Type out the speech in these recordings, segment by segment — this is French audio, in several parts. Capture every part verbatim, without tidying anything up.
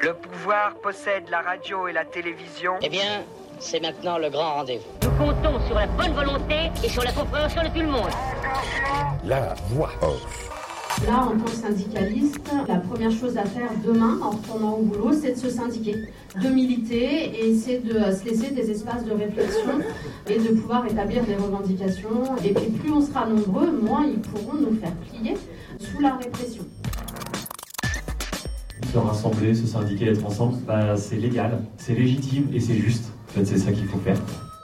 Le pouvoir possède la radio et la télévision. Eh bien, c'est maintenant le grand rendez-vous. Nous comptons sur la bonne volonté et sur la compréhension de tout le monde. La voix off. Là, en tant que syndicaliste, la première chose à faire demain, en retournant au boulot, c'est de se syndiquer, de militer et c'est de se laisser des espaces de réflexion et de pouvoir établir des revendications. Et puis plus on sera nombreux, moins ils pourront nous faire plier sous la répression. Se rassembler, se syndiquer, être ensemble, bah, c'est légal, c'est légitime et c'est juste. En fait, c'est ça qu'il faut faire.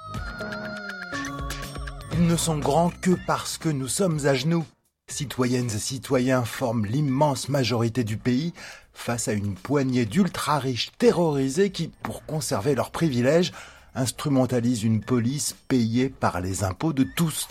Ils ne sont grands que parce que nous sommes à genoux. Citoyennes et citoyens forment l'immense majorité du pays face à une poignée d'ultra-riches terrorisés qui, pour conserver leurs privilèges, instrumentalisent une police payée par les impôts de tous.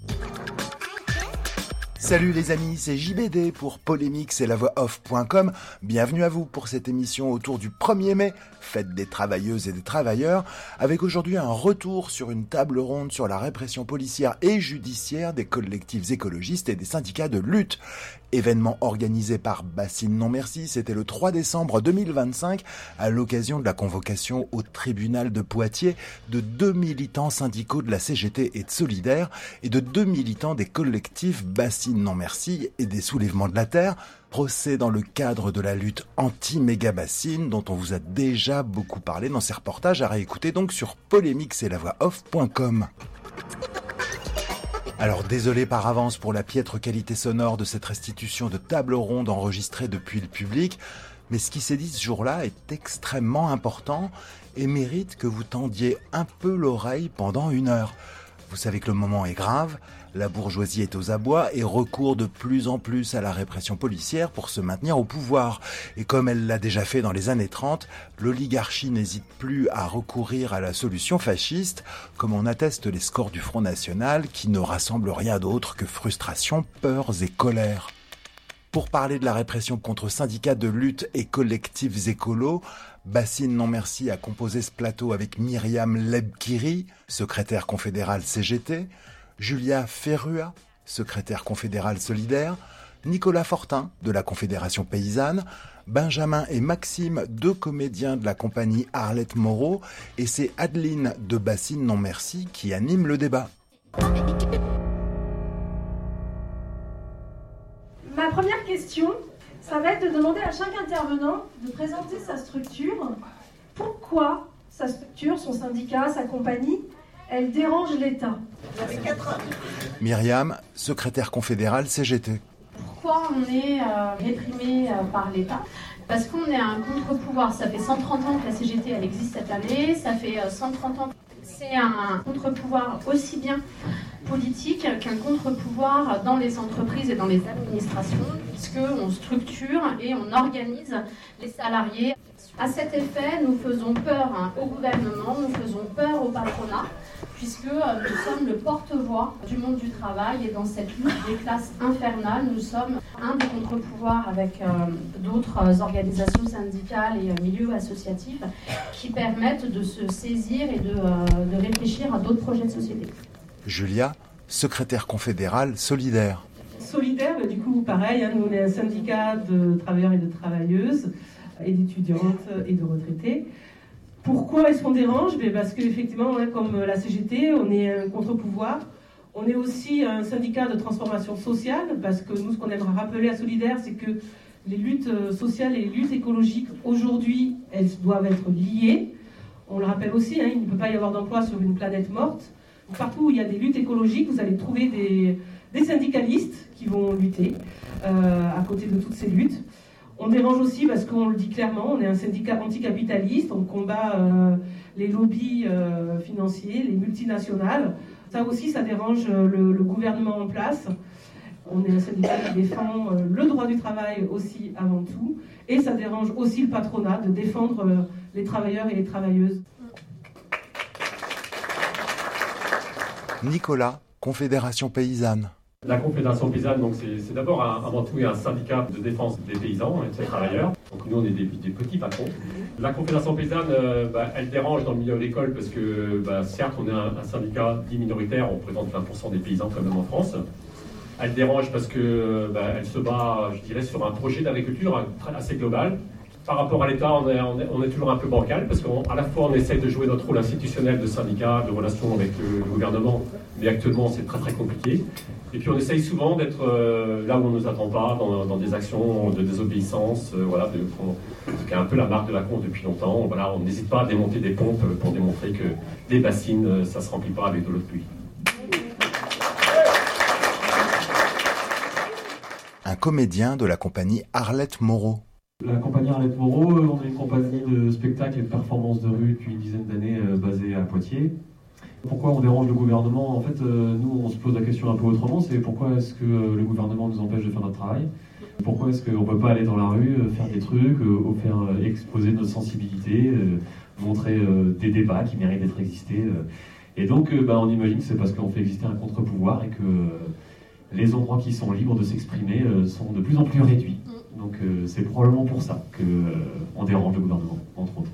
Salut les amis, c'est J B D pour Polémix et la voix off point com. Bienvenue à vous pour cette émission autour du premier mai, fête des travailleuses et des travailleurs, avec aujourd'hui un retour sur une table ronde sur la répression policière et judiciaire des collectifs écologistes et des syndicats de lutte. Événement organisé par Bassine Non Merci, c'était le trois décembre deux mille vingt-cinq, à l'occasion de la convocation au tribunal de Poitiers de deux militants syndicaux de la C G T et de Solidaire et de deux militants des collectifs Bassine Non Merci et des Soulèvements de la Terre, procès dans le cadre de la lutte anti-méga-bassine dont on vous a déjà beaucoup parlé dans ces reportages à réécouter donc sur polémix et la voix off point com. Alors désolé par avance pour la piètre qualité sonore de cette restitution de table ronde enregistrée depuis le public, mais ce qui s'est dit ce jour-là est extrêmement important et mérite que vous tendiez un peu l'oreille pendant une heure. Vous savez que le moment est grave, la bourgeoisie est aux abois et recourt de plus en plus à la répression policière pour se maintenir au pouvoir. Et comme elle l'a déjà fait dans les années trente, l'oligarchie n'hésite plus à recourir à la solution fasciste, comme en attestent les scores du Front National qui ne rassemblent rien d'autre que frustration, peurs et colère. Pour parler de la répression contre syndicats de lutte et collectifs écolos, Bassine Non Merci a composé ce plateau avec Myriam Lebkiri, secrétaire confédérale C G T, Julia Ferrua, secrétaire confédérale Solidaire, Nicolas Fortin de la Confédération Paysanne, Benjamin et Maxime, deux comédiens de la compagnie Arlette Moreau, et c'est Adeline de Bassine Non Merci qui anime le débat. Ma première question, ça va être de demander à chaque intervenant de présenter sa structure. Pourquoi sa structure, son syndicat, sa compagnie, elle dérange l'État? Myriam, secrétaire confédérale C G T. Pourquoi on est euh, réprimé euh, par l'État? Parce qu'on est un contre-pouvoir. Ça fait cent trente ans que la C G T elle existe cette année, ça fait euh, cent trente ans. C'est un contre-pouvoir aussi bien politique qu'un contre-pouvoir dans les entreprises et dans les administrations, puisqu'on structure et on organise les salariés. À cet effet, nous faisons peur hein, au gouvernement, nous faisons peur au patronat, puisque euh, nous sommes le porte-voix du monde du travail et dans cette lutte des classes infernales, nous sommes un des contre-pouvoirs avec euh, d'autres organisations syndicales et euh, milieux associatifs qui permettent de se saisir et de, euh, de réfléchir à d'autres projets de société. Julia, secrétaire confédérale Solidaire. Solidaire, bah, du coup, pareil, hein, nous on est un syndicat de travailleurs et de travailleuses, et d'étudiantes et de retraités. Pourquoi est-ce qu'on dérange? Parce qu'effectivement, hein, comme la C G T, on est un contre-pouvoir. On est aussi un syndicat de transformation sociale, parce que nous, ce qu'on aimerait rappeler à Solidaire, c'est que les luttes sociales et les luttes écologiques, aujourd'hui, elles doivent être liées. On le rappelle aussi, hein, il ne peut pas y avoir d'emploi sur une planète morte. Partout où il y a des luttes écologiques, vous allez trouver des, des syndicalistes qui vont lutter euh, à côté de toutes ces luttes. On dérange aussi parce qu'on le dit clairement, on est un syndicat anticapitaliste, on combat euh, les lobbies euh, financiers, les multinationales. Ça aussi, ça dérange le, le gouvernement en place. On est un syndicat qui défend euh, le droit du travail aussi avant tout. Et ça dérange aussi le patronat de défendre euh, les travailleurs et les travailleuses. Nicolas, Confédération Paysanne. La Confédération Paysanne, donc c'est, c'est d'abord un, avant tout un syndicat de défense des paysans et des travailleurs. Donc nous, on est des, des petits patrons. La Confédération Paysanne, euh, bah, elle dérange dans le milieu agricole parce que, bah, certes, on est un, un syndicat dit minoritaire, on représente vingt pour cent des paysans quand même en France. Elle dérange parce que, bah, elle se bat, je dirais, sur un projet d'agriculture assez global. Par rapport à l'État, on est, on, est, on est toujours un peu bancal parce qu'à la fois on essaie de jouer notre rôle institutionnel de syndicat, de relation avec le, le gouvernement, mais actuellement c'est très très compliqué. Et puis on essaye souvent d'être euh, là où on ne nous attend pas, dans, dans des actions de désobéissance, euh, voilà, de, ce qui est un peu la marque de la con depuis longtemps. Voilà, on n'hésite pas à démonter des pompes pour démontrer que les bassines, ça ne se remplit pas avec de l'eau de pluie. Un comédien de la compagnie Arlette Moreau. La compagnie Arlette Moreau, on est une compagnie de spectacles et de performances de rue depuis une dizaine d'années euh, basée à Poitiers. Pourquoi on dérange le gouvernement? En fait, euh, nous, on se pose la question un peu autrement, c'est pourquoi est-ce que euh, le gouvernement nous empêche de faire notre travail? Pourquoi est-ce qu'on ne peut pas aller dans la rue, euh, faire des trucs, euh, faire euh, exposer notre sensibilité, euh, montrer euh, des débats qui méritent d'être existés euh. Et donc, euh, bah, on imagine que c'est parce qu'on fait exister un contre-pouvoir et que euh, les endroits qui sont libres de s'exprimer euh, sont de plus en plus réduits. Donc euh, c'est probablement pour ça qu'on euh, dérange le gouvernement, entre autres.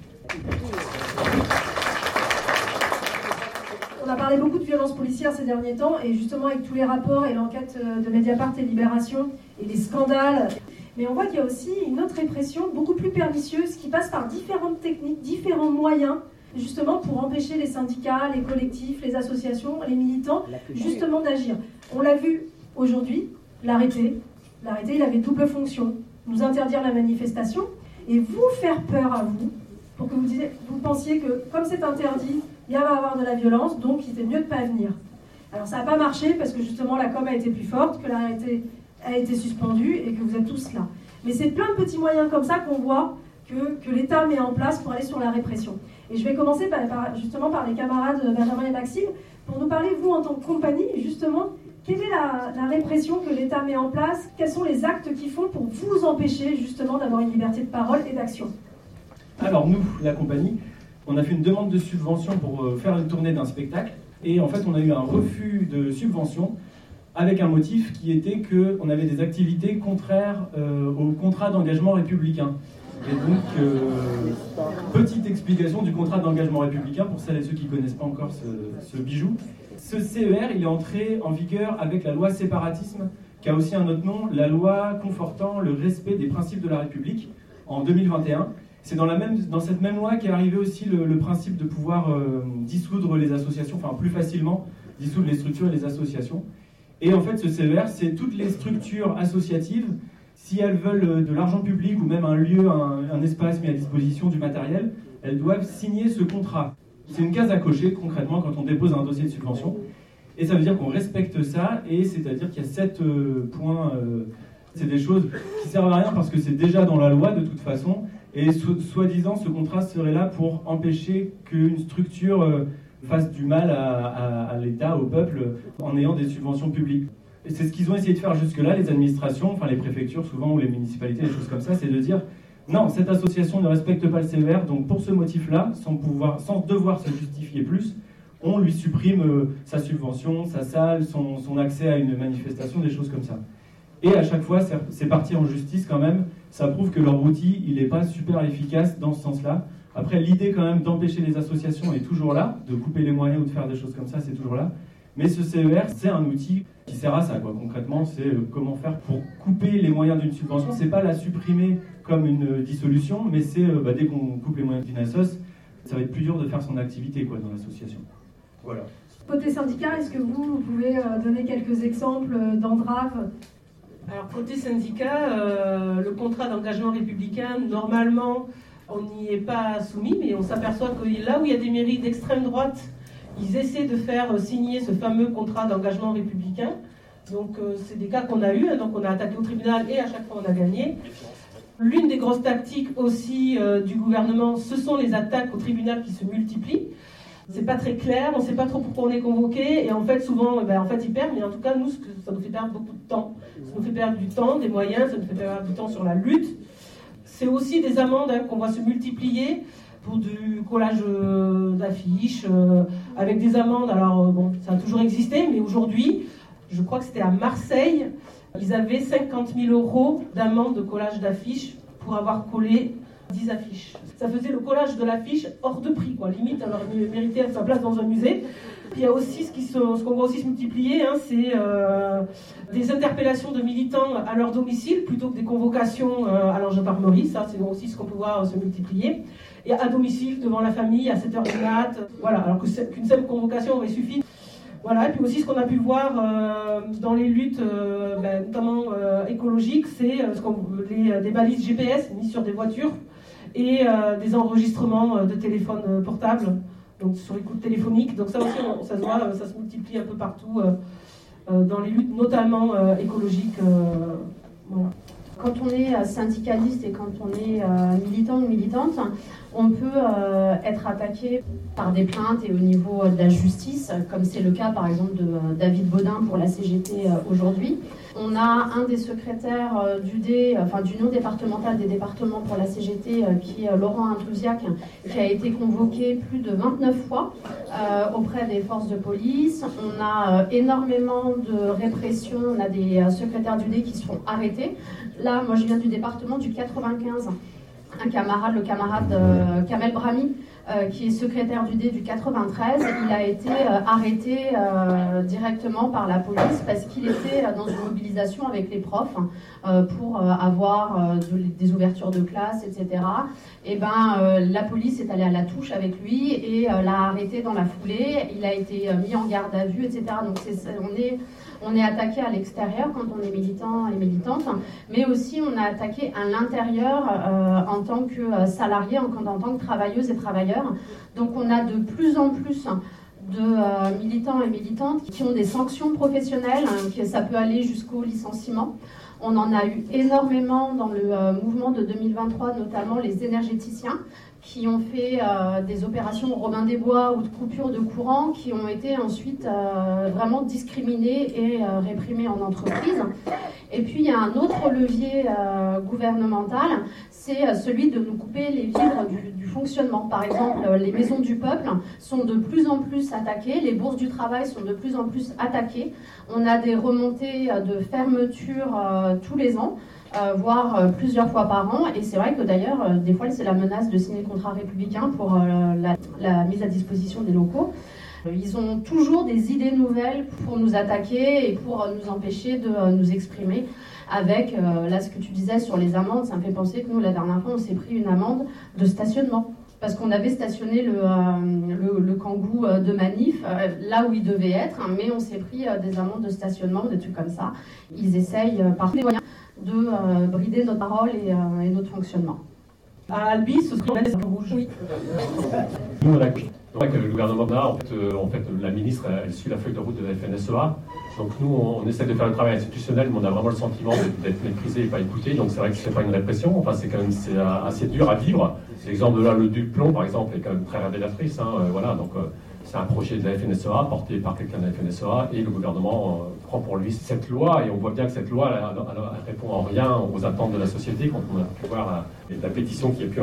On a parlé beaucoup de violences policières ces derniers temps, et justement avec tous les rapports et l'enquête de Mediapart et Libération, et les scandales. Mais on voit qu'il y a aussi une autre répression, beaucoup plus pernicieuse, qui passe par différentes techniques, différents moyens, justement pour empêcher les syndicats, les collectifs, les associations, les militants, justement d'agir. On l'a vu aujourd'hui, l'arrêté. L'arrêté, il avait double fonction. Nous interdire la manifestation et vous faire peur à vous, pour que vous, disiez, vous pensiez que comme c'est interdit, il va y avoir de la violence, donc il était mieux de ne pas venir. Alors ça n'a pas marché parce que justement la com a été plus forte, que l'arrêté a été suspendu et que vous êtes tous là. Mais c'est plein de petits moyens comme ça qu'on voit que, que l'État met en place pour aller sur la répression. Et je vais commencer par, par, justement par les camarades Benjamin et Maxime, pour nous parler, vous en tant que compagnie, justement, quelle est la, la répression que l'État met en place? Quels sont les actes qu'ils font pour vous empêcher justement d'avoir une liberté de parole et d'action? Alors nous, la compagnie, on a fait une demande de subvention pour faire une tournée d'un spectacle. Et en fait, on a eu un refus de subvention avec un motif qui était qu'on avait des activités contraires euh, au contrat d'engagement républicain. Et donc, euh, petite explication du contrat d'engagement républicain pour celles et ceux qui ne connaissent pas encore ce, ce bijou. Ce C E R, il est entré en vigueur avec la loi séparatisme, qui a aussi un autre nom, la loi confortant le respect des principes de la République, en deux mille vingt et un. C'est dans, la même, dans cette même loi qu'est arrivé aussi le, le principe de pouvoir euh, dissoudre les associations, enfin plus facilement, dissoudre les structures et les associations. Et en fait, ce C E R, c'est toutes les structures associatives, si elles veulent de l'argent public ou même un lieu, un, un espace mis à disposition du matériel, elles doivent signer ce contrat. C'est une case à cocher concrètement quand on dépose un dossier de subvention. Et ça veut dire qu'on respecte ça, et c'est-à-dire qu'il y a sept euh, points, euh, c'est des choses qui servent à rien parce que c'est déjà dans la loi de toute façon, et so- soi-disant ce contrat serait là pour empêcher qu'une structure euh, fasse du mal à, à, à l'État, au peuple, en ayant des subventions publiques. Et c'est ce qu'ils ont essayé de faire jusque-là, les administrations, enfin les préfectures souvent, ou les municipalités, des choses comme ça, c'est de dire non, cette association ne respecte pas le C E R, donc pour ce motif-là, sans, pouvoir, sans devoir se justifier plus, on lui supprime euh, sa subvention, sa salle, son, son accès à une manifestation, des choses comme ça. Et à chaque fois, c'est, c'est parti en justice quand même, ça prouve que leur outil, il n'est pas super efficace dans ce sens-là. Après, l'idée quand même d'empêcher les associations est toujours là, de couper les moyens ou de faire des choses comme ça, c'est toujours là. Mais ce C E R, c'est un outil qui sert à ça, quoi. Concrètement, c'est euh, comment faire pour couper les moyens d'une subvention. C'est pas la supprimer comme une euh, dissolution, mais c'est euh, bah, dès qu'on coupe les moyens d'une assoce, ça va être plus dur de faire son activité, quoi, dans l'association. Voilà. Côté syndicat, est-ce que vous, vous pouvez euh, donner quelques exemples d'entraves? Alors côté syndicat, euh, le contrat d'engagement républicain, normalement, on n'y est pas soumis, mais on s'aperçoit que là où il y a des mairies d'extrême droite, ils essaient de faire signer ce fameux contrat d'engagement républicain. Donc euh, c'est des cas qu'on a eus, hein, donc on a attaqué au tribunal et à chaque fois on a gagné. L'une des grosses tactiques aussi euh, du gouvernement, ce sont les attaques au tribunal qui se multiplient. C'est pas très clair, on ne sait pas trop pourquoi on est convoqué, et en fait souvent, eh ben, en fait ils perdent, mais en tout cas nous, ça nous fait perdre beaucoup de temps. Ça nous fait perdre du temps, des moyens, ça nous fait perdre du temps sur la lutte. C'est aussi des amendes hein, qu'on voit se multiplier pour du collage euh, d'affiches, euh, avec des amendes. Alors euh, bon, ça a toujours existé, mais aujourd'hui, je crois que c'était à Marseille, ils avaient cinquante mille euros d'amende de collage d'affiches pour avoir collé dix affiches. Ça faisait le collage de l'affiche hors de prix, quoi. Limite, alors il méritait sa place dans un musée. Puis il y a aussi ce, qui se, ce qu'on voit aussi se multiplier, hein, c'est euh, des interpellations de militants à leur domicile plutôt que des convocations euh, à la gendarmerie. Ça, c'est aussi ce qu'on peut voir se multiplier. Et à domicile, devant la famille, à sept heures du mat. Voilà, alors que qu'une simple convocation aurait suffi. Voilà, et puis aussi ce qu'on a pu voir euh, dans les luttes, euh, ben, notamment euh, écologiques, c'est euh, ce qu'on, les, des balises G P S mises sur des voitures et euh, des enregistrements euh, de téléphones portables, donc sur les coups téléphoniques. Donc ça aussi, on, ça se voit, ça se multiplie un peu partout euh, euh, dans les luttes, notamment euh, écologiques. Euh, voilà. Quand on est syndicaliste et quand on est euh, militant ou militante, on peut euh, être attaqué par des plaintes et au niveau de la justice, comme c'est le cas par exemple de euh, David Baudin pour la C G T euh, aujourd'hui. On a un des secrétaires euh, d'U D, enfin d'Union départementale des départements pour la C G T, euh, qui est euh, Laurent Intouziac, qui a été convoqué plus de vingt-neuf fois euh, auprès des forces de police. On a euh, énormément de répression, on a des euh, secrétaires d'U D qui se font arrêter. Là, moi je viens du département du quatre-vingt-quinze. Un camarade, le camarade euh, Kamel Brahmi, euh, qui est secrétaire d'U D du quatre-vingt-treize, il a été euh, arrêté euh, directement par la police parce qu'il était euh, dans une mobilisation avec les profs euh, pour euh, avoir euh, de, des ouvertures de classe, et cetera. Et ben, euh, la police est allée à la touche avec lui et euh, l'a arrêté dans la foulée. Il a été euh, mis en garde à vue, et cetera. Donc c'est, on est On est attaqué à l'extérieur quand on est militant et militante, mais aussi on a attaqué à l'intérieur euh, en tant que salarié, en, en tant que travailleuse et travailleur. Donc on a de plus en plus de euh, militants et militantes qui ont des sanctions professionnelles, hein, qui, ça peut aller jusqu'au licenciement. On en a eu énormément dans le euh, mouvement de deux mille vingt-trois, notamment les énergéticiens, qui ont fait euh, des opérations Robin des Bois ou de coupure de courant, qui ont été ensuite euh, vraiment discriminés et euh, réprimés en entreprise. Et puis il y a un autre levier euh, gouvernemental, c'est euh, celui de nous couper les vivres du, du fonctionnement. Par exemple, euh, les maisons du peuple sont de plus en plus attaquées, les bourses du travail sont de plus en plus attaquées. On a des remontées de fermeture euh, tous les ans. Euh, voire euh, plusieurs fois par an. Et c'est vrai que d'ailleurs, euh, des fois, c'est la menace de signer le contrat républicain pour euh, la, la mise à disposition des locaux. Euh, ils ont toujours des idées nouvelles pour nous attaquer et pour euh, nous empêcher de euh, nous exprimer. Avec, euh, là, ce que tu disais sur les amendes, ça me fait penser que nous, la dernière fois, on s'est pris une amende de stationnement. Parce qu'on avait stationné le, euh, le, le Kangoo euh, de Manif, euh, là où il devait être, hein, mais on s'est pris euh, des amendes de stationnement, des trucs comme ça. Ils essayent euh, par tous les moyens de euh, brider notre parole et, euh, et notre fonctionnement. À Albi, ce serait un rouge. Oui. Nous, on a donc, le gouvernement a, en fait, euh, en fait, la ministre, elle, elle suit la feuille de route de la F N S E A. Donc nous, on, on essaie de faire un travail institutionnel, mais on a vraiment le sentiment d'être méprisé et pas écouté. Donc c'est vrai que c'est pas une répression. Enfin, c'est quand même c'est assez dur à vivre. L'exemple de là, le Duc-Plomb, par exemple, est quand même très révélatrice. Hein, euh, voilà, donc euh, c'est un projet de la F N S E A porté par quelqu'un de la F N S E A et le gouvernement euh, prend pour lui cette loi. Et on voit bien que cette loi, elle, elle, elle répond en rien aux attentes de la société. Quand on a pu voir la, la pétition qui a pu